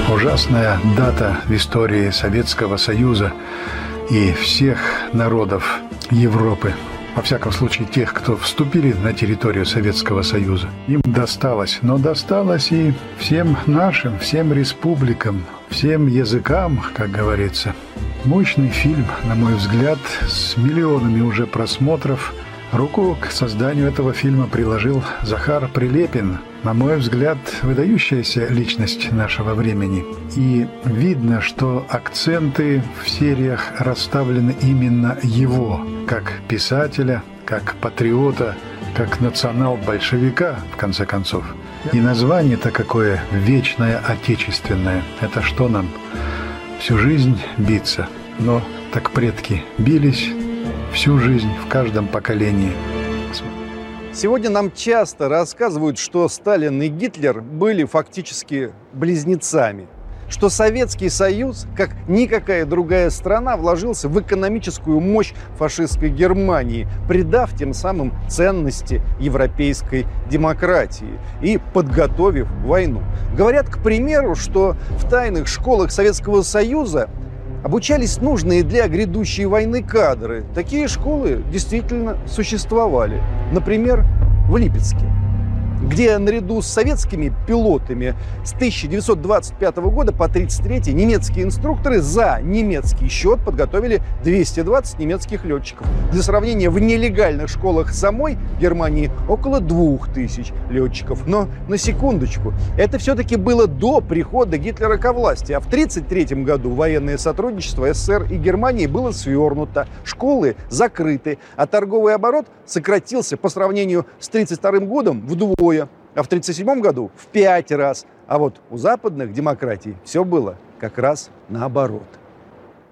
ужасная дата в истории Советского Союза и всех народов Европы. Во всяком случае, тех, кто вступили на территорию Советского Союза. Им досталось, но досталось и всем нашим, всем республикам, всем языкам, как говорится. Мощный фильм, на мой взгляд, с миллионами уже просмотров. Руку к созданию этого фильма приложил Захар Прилепин. На мой взгляд, выдающаяся личность нашего времени. И видно, что акценты в сериях расставлены именно его, как писателя, как патриота, как национал-большевика, в конце концов. И название-то какое «Вечное Отечественное». Это что нам? Всю жизнь биться. Но так предки бились всю жизнь, в каждом поколении. Сегодня нам часто рассказывают, что Сталин и Гитлер были фактически близнецами. Что Советский Союз, как никакая другая страна, вложился в экономическую мощь фашистской Германии, придав тем самым ценности европейской демократии и подготовив войну. Говорят, к примеру, что в тайных школах Советского Союза обучались нужные для грядущей войны кадры. Такие школы действительно существовали. Например, в Липецке, где наряду с советскими пилотами с 1925 года по 1933 немецкие инструкторы за немецкий счет подготовили 220 немецких летчиков. Для сравнения, в нелегальных школах самой Германии около 2000 летчиков. Но на секундочку, это все-таки было до прихода Гитлера ко власти. А в 1933 году военное сотрудничество СССР и Германии было свернуто, школы закрыты, а торговый оборот сократился по сравнению с 1932 годом вдвое. А в 1937 году в 5 раз. А вот у западных демократий все было как раз наоборот.